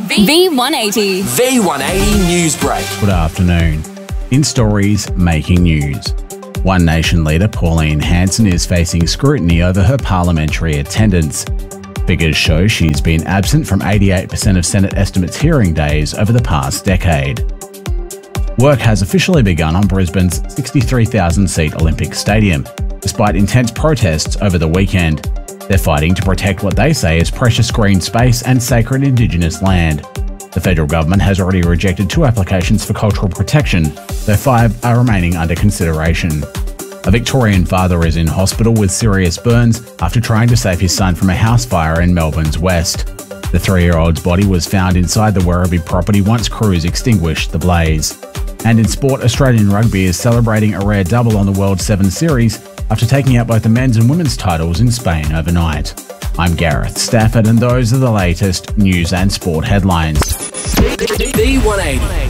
V180. V180 News Break. Good afternoon. In stories making news, One Nation leader Pauline Hanson is facing scrutiny over her parliamentary attendance. Figures show she's been absent from 88% of Senate estimates hearing days over the past decade. Work has officially begun on Brisbane's 63,000-seat Olympic Stadium, despite intense protests over the weekend. They're fighting to protect what they say is precious green space and sacred Indigenous land. The federal government has already rejected 2 applications for cultural protection, though 5 are remaining under consideration. A Victorian father is in hospital with serious burns after trying to save his son from a house fire in Melbourne's west. The 3-year-old's body was found inside the Werribee property once crews extinguished the blaze. And in sport, Australian rugby is celebrating a rare double on the World 7 Series after taking out both the men's and women's titles in Spain overnight. I'm Gareth Stafford, and those are the latest news and sport headlines. V180.